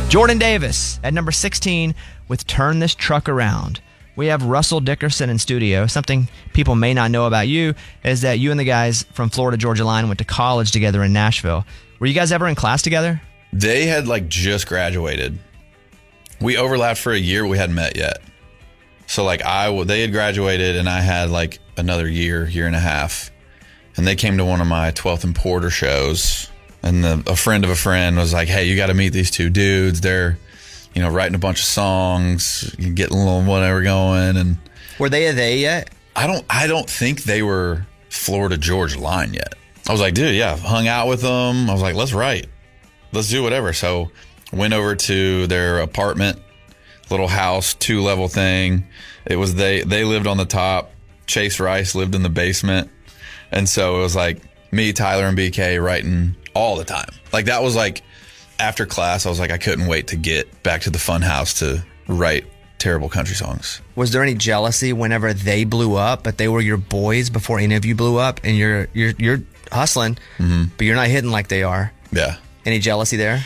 Jordan Davis at number 16 with Turn This Truck Around. We have Russell Dickerson in studio. Something people may not know about you is that you and the guys from Florida Georgia Line went to college together in Nashville. Were you guys ever in class together? They had just graduated. We overlapped for a year, but we hadn't met yet. So they had graduated and I had another year and a half. And they came to one of my 12th and Porter shows. And a friend of a friend was like, hey, you got to meet these two dudes. They're, writing a bunch of songs, getting a little whatever going. And were they a they yet? I don't think they were Florida Georgia Line yet. I was like, dude, yeah, hung out with them. I was like, let's write. Let's do whatever. So went over to their apartment, little house, 2-level thing. It was they lived on the top. Chase Rice lived in the basement. And so it was me, Tyler, and BK writing all the time. That was after class, I was I couldn't wait to get back to the fun house to write terrible country songs. Was there any jealousy whenever they blew up, but they were your boys before any of you blew up, and you're hustling, but you're not hitting like they are? Yeah. Any jealousy there?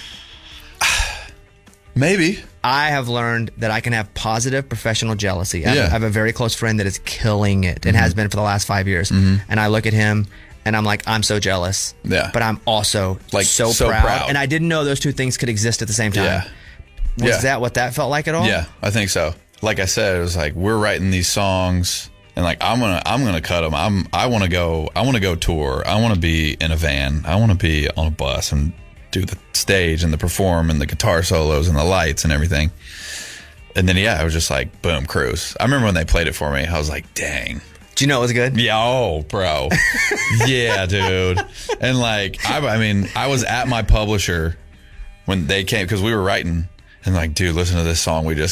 Maybe. I have learned that I can have positive professional jealousy. I Yeah. have a very close friend that is killing it and has been for the last 5 years. And I look at him and I'm like, I'm so jealous. Yeah. But I'm also so proud. proud. And I didn't know those two things could exist at the same time. Yeah. Was that what that felt like at all? Yeah, I think so. Like I said, it was we're writing these songs and I'm gonna cut them. I want to go tour. I want to be in a van. I want to be on a bus and do the stage and the perform and the guitar solos and the lights and everything. And then it was just boom, cruise. I remember when they played it for me, I was like, dang. Do you know it was good? Yeah, oh, bro. Yeah, dude. And I was at my publisher when they came because we were writing and dude, listen to this song we just